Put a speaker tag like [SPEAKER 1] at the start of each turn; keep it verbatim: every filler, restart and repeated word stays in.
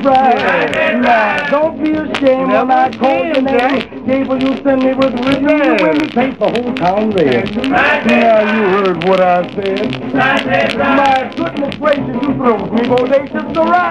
[SPEAKER 1] right. Now, don't be ashamed when I call your name. Cable you send me with written you when we paint the whole town red. Now, you heard what I said. My goodness gracious, you throw me bodacious to ride.